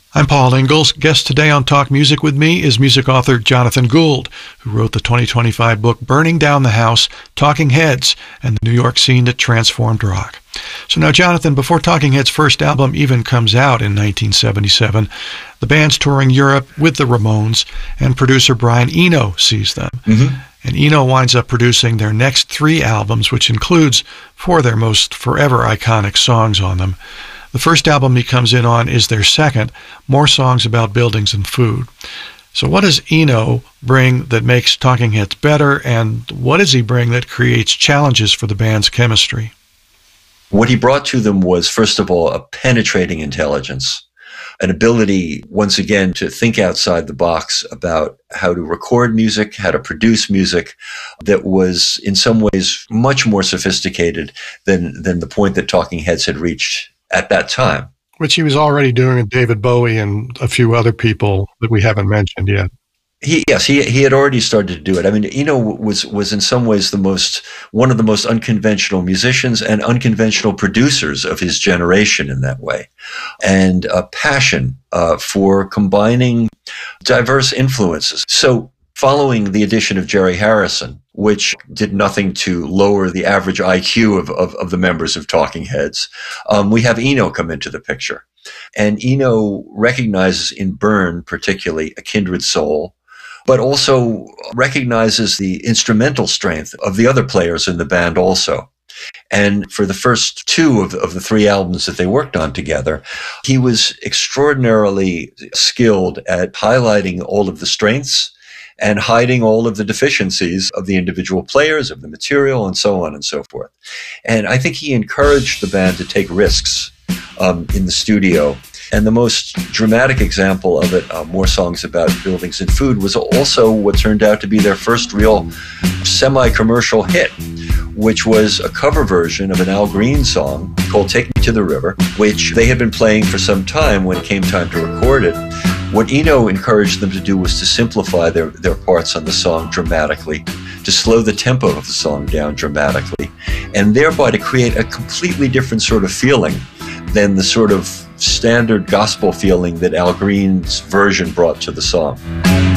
I'm Paul Ingalls. Guest today on Talk Music with me is music author Jonathan Gould, who wrote the 2025 book Burning Down the House, Talking Heads, and the New York Scene that Transformed Rock. So now, Jonathan, before Talking Heads' first album even comes out in 1977, the band's touring Europe with the Ramones, and producer Brian Eno sees them. Mm-hmm. And Eno winds up producing their next 3 albums, which includes 4 of their most forever iconic songs on them. The first album he comes in on is their second, More Songs About Buildings and Food. So what does Eno bring that makes Talking Heads better, and what does he bring that creates challenges for the band's chemistry? What he brought to them was, first of all, a penetrating intelligence, an ability, once again, to think outside the box about how to record music, how to produce music that was, in some ways, much more sophisticated than the point that Talking Heads had reached at that time. Which he was already doing with David Bowie and a few other people that we haven't mentioned yet. He had already started to do it. I mean, Eno was in some ways one of the most unconventional musicians and unconventional producers of his generation in that way, and a passion for combining diverse influences. So, following the addition of Jerry Harrison, which did nothing to lower the average IQ of the members of Talking Heads, we have Eno come into the picture. And Eno recognizes in Burn, particularly, a kindred soul, but also recognizes the instrumental strength of the other players in the band also. And for the first 2 of the 3 albums that they worked on together, he was extraordinarily skilled at highlighting all of the strengths and hiding all of the deficiencies of the individual players, of the material, and so on and so forth. And I think he encouraged the band to take risks in the studio. And the most dramatic example of it, More Songs About Buildings and Food, was also what turned out to be their first real semi-commercial hit, which was a cover version of an Al Green song called Take Me to the River, which they had been playing for some time when it came time to record it. What Eno encouraged them to do was to simplify their parts on the song dramatically, to slow the tempo of the song down dramatically, and thereby to create a completely different sort of feeling than the sort of standard gospel feeling that Al Green's version brought to the song.